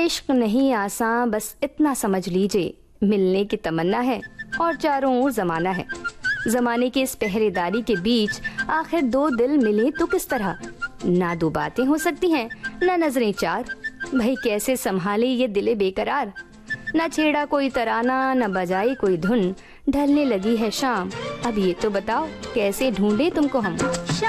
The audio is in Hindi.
इश्क नहीं आसान, बस इतना समझ लीजिए, मिलने की तमन्ना है और चारों ओर जमाना है। जमाने की इस पहरेदारी के बीच आखिर दो दिल मिले तो किस तरह? ना दो बातें हो सकती हैं, ना नजरें चार। भाई कैसे संभाले ये दिले बेकरार? ना छेड़ा कोई तराना, ना बजाई कोई धुन। ढलने लगी है शाम, अब ये तो बताओ कैसे ढूंढे तुमको हम।